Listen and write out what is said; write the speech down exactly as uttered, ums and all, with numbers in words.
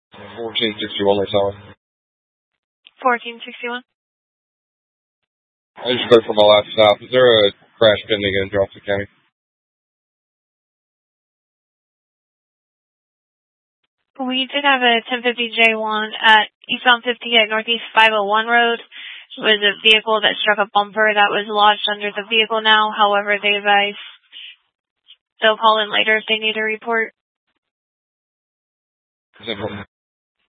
fourteen sixty-one, they saw it. fourteen sixty-one. I just heard from my last stop. Is there a crash pending in Johnson County? We did have a ten fifty J one at eastbound fifty at Northeast five oh one Road. It was a vehicle that struck a bumper that was lodged under the vehicle now. However, they advise they'll call in later if they need a report. Is that